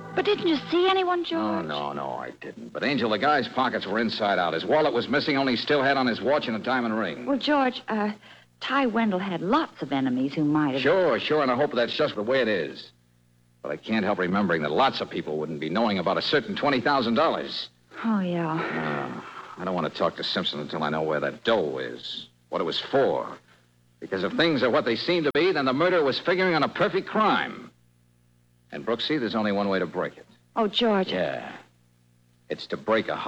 But didn't you see anyone, Oh, George? no, I didn't. But, Angel, the guy's pockets were inside out. His wallet was missing, only he still had on his watch and a diamond ring. Well, George, Ty Wendell had lots of enemies who might have... Sure, and I hope that's just the way it is. But I can't help remembering that lots of people wouldn't be knowing about a certain $20,000. Oh, yeah. I don't want to talk to Simpson until I know where that dough is, what it was for. Because if things are what they seem to be, then the murderer was figuring on a perfect crime. And, Brooksy, there's only one way to break it. Oh, George. Yeah. It's to break a